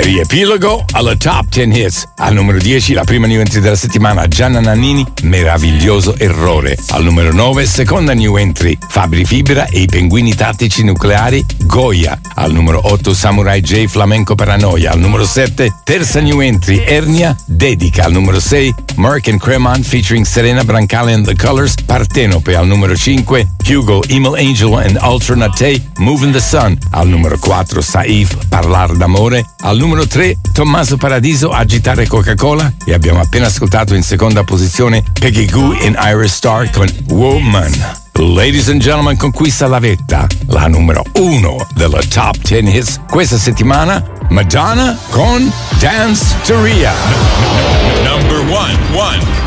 Riepilogo alla Top 10 Hits. Al numero 10, la prima new entry della settimana, Gianna Nannini, Meraviglioso Errore. Al numero 9, seconda new entry, Fabri Fibra e i Pinguini Tattici Nucleari, Goya. Al numero 8, Samurai J, Flamenco Paranoia. Al numero 7, terza new entry, Ernia, Dedica. Al numero 6, Mark and Cremant featuring Serena Brancale and The Colors, Partenope. Al numero 5, Hugo, Emil Angel and Alternate, Moving the Sun. Al numero 4, Saif, Parlar d'amore. Al numero 3, Tommaso Paradiso, Agitare Coca-Cola. E abbiamo appena ascoltato in seconda posizione Peggy Gou in Iris Star con Woman. Ladies and gentlemen, conquista la vetta, la numero 1 della Top 10 Hits questa settimana, Madonna con Dance to Ria. Number one.